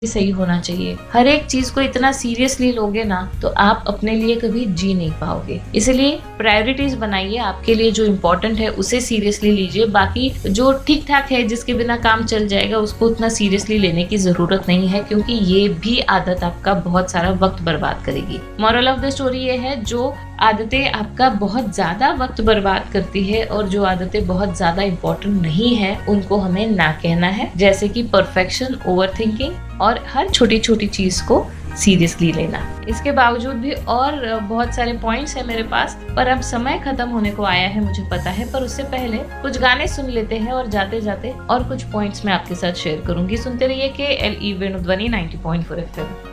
सही होना चाहिए। हर एक चीज को इतना सीरियसली लोगे ना तो आप अपने लिए कभी जी नहीं पाओगे। इसलिए प्रायोरिटीज बनाइए, आपके लिए जो इम्पोर्टेंट है उसे सीरियसली लीजिए। बाकी जो ठीक ठाक है, जिसके बिना काम चल जाएगा, उसको उतना सीरियसली लेने की जरूरत नहीं है, क्योंकि ये भी आदत आपका बहुत सारा वक्त बर्बाद करेगी। मॉरल ऑफ द स्टोरी ये है, जो आदतें आपका बहुत ज्यादा वक्त बर्बाद करती है और जो आदतें बहुत ज्यादा इम्पोर्टेंट नहीं है, उनको हमें ना कहना है। जैसे कि परफेक्शन, ओवर थिंकिंग और हर छोटी छोटी चीज को सीरियसली लेना। इसके बावजूद भी और बहुत सारे पॉइंट्स हैं मेरे पास, पर अब समय खत्म होने को आया है, मुझे पता है। पर उससे पहले कुछ गाने सुन लेते हैं और जाते जाते और कुछ पॉइंट्स मैं आपके साथ शेयर करूंगी। सुनते रहिए KLE वेणुध्वनि 90.4 FM।